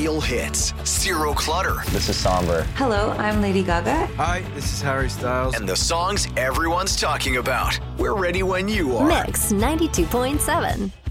real hits, zero clutter, This is Somber. Hello, I'm Lady Gaga. Hi, this is Harry Styles. and the songs everyone's talking about. We're ready when you are. Mix 92.7.